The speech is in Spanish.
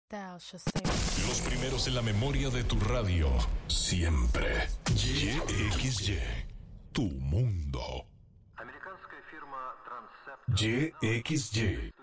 Los primeros en la memoria de tu radio. Siempre. YXY. Tu mundo. YXY.